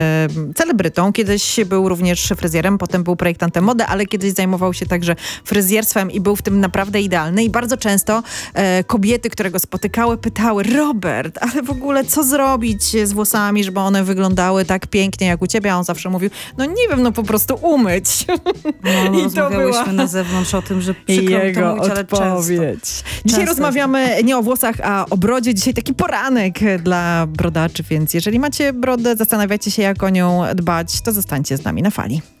celebrytą. Kiedyś był również fryzjerem, potem był projektantem mody, ale kiedyś zajmował się także fryzjerstwem i był w tym naprawdę idealny. I bardzo często kobiety, które go spotykały, pytały: Robert, ale w ogóle co zrobić z włosami, żeby one wyglądały tak pięknie jak u ciebie? A on zawsze mówił: no nie wiem, no po prostu umyć. No, rozmawiałyśmy na zewnątrz o tym, że przykro mi to mówić, ale odpowiedź. Dzisiaj rozmawiamy nie o włosach, a o brodzie. Dzisiaj taki poranek dla brodaczy, więc jeżeli macie brodę, zastanawiacie się, jak o nią dbać, to zostańcie z nami na fali.